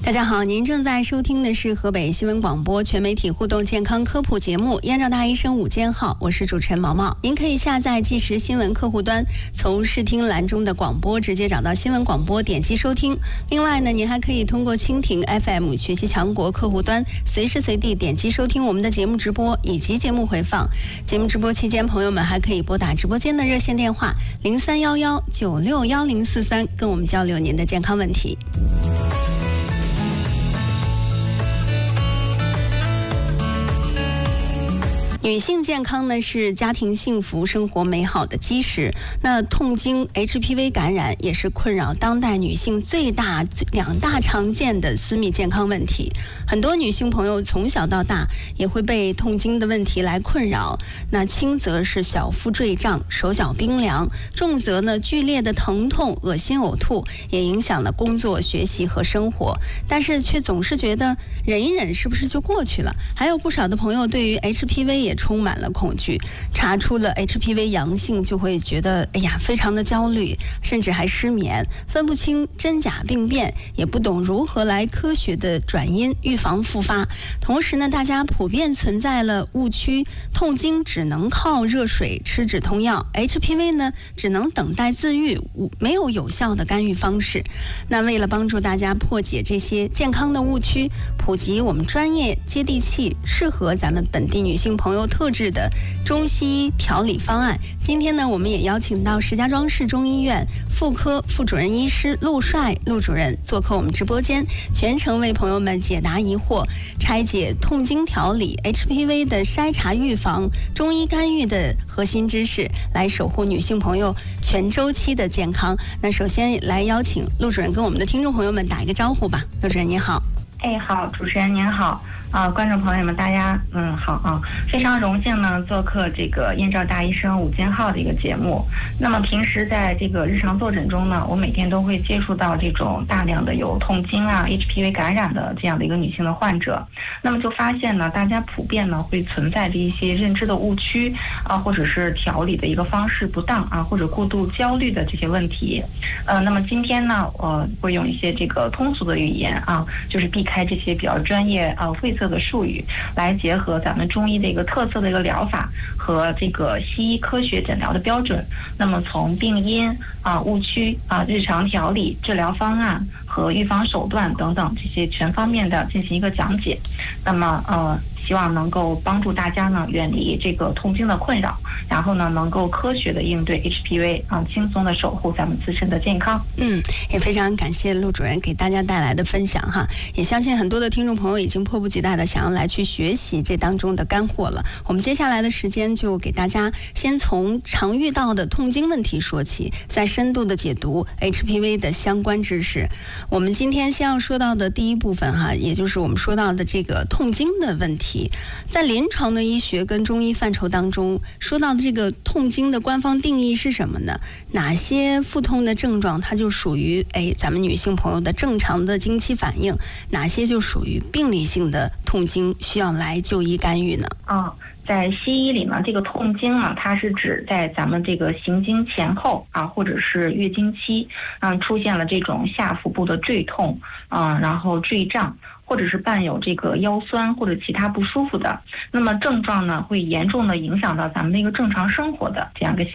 大家好，您正在收听的是河北新闻广播全媒体互动健康科普节目《燕赵大医生午间号》，我是主持人毛毛。您可以下载即时新闻客户端，从视听栏中的广播直接找到新闻广播，点击收听。另外呢，您还可以通过蜻蜓 FM 学习强国客户端，随时随地点击收听我们的节目直播以及节目回放。节目直播期间，朋友们还可以拨打直播间的热线电话0311961043，跟我们交流您的健康问题。女性健康呢是家庭幸福生活美好的基石。那痛经 HPV 感染也是困扰当代女性两大常见的私密健康问题。很多女性朋友从小到大也会被痛经的问题来困扰。那轻则是小腹坠胀、手脚冰凉，重则呢剧烈的疼痛、恶心呕吐，也影响了工作、学习和生活。但是却总是觉得忍一忍是不是就过去了？还有不少的朋友对于 HPV 也充满了恐惧，查出了 HPV 阳性就会觉得非常的焦虑，甚至还失眠，分不清真假病变，也不懂如何来科学的转阴预防复发。同时呢，大家普遍存在了误区，痛经只能靠热水吃止痛药， HPV 呢只能等待自愈，没有有效的干预方式。那为了帮助大家破解这些健康的误区，普及我们专业接地气适合咱们本地女性朋友特制的中西医调理方案，今天呢我们也邀请到石家庄市中医院妇科副主任医师陆帅陆主任做客我们直播间，全程为朋友们解答疑惑，拆解痛经调理、 HPV 的筛查预防、中医干预的核心知识，来守护女性朋友全周期的健康。那首先来邀请陆主任跟我们的听众朋友们打一个招呼吧。陆主任您好。 好，主持人您好。观众朋友们，大家好啊！非常荣幸呢，做客这个燕赵大医生午间号的一个节目。那么平时在这个日常坐诊中呢，我每天都会接触到这种大量的有痛经HPV 感染的这样的一个女性的患者。那么就发现呢，大家普遍呢会存在着一些认知的误区或者是调理的一个方式不当或者过度焦虑的这些问题。那么今天呢，我会用一些这个通俗的语言就是避开这些比较专业晦涩的术语，来结合咱们中医的一个特色的一个疗法和这个西医科学诊疗的标准。那么从病因误区日常调理、治疗方案和预防手段等等这些全方面的进行一个讲解。那么希望能够帮助大家呢远离这个痛经的困扰，然后呢能够科学的应对 HPV 轻松的守护咱们自身的健康。 也非常感谢陆主任给大家带来的分享哈，也相信很多的听众朋友已经迫不及待的想要来去学习这当中的干货了。我们接下来的时间就给大家先从常遇到的痛经问题说起，再深度的解读 HPV 的相关知识。我们今天先要说到的第一部分哈，也就是我们说到的这个痛经的问题。在临床的医学跟中医范畴当中，说到的这个痛经的官方定义是什么呢？哪些腹痛的症状它就属于咱们女性朋友的正常的经期反应，哪些就属于病理性的痛经，需要来就医干预呢？ 在西医里呢，这个痛经呢，它是指在咱们这个行经前后或者是月经期出现了这种下腹部的坠痛然后坠胀，或者是伴有这个腰酸或者其他不舒服的，那么症状呢会严重的影响到咱们的一个正常生活的这样一个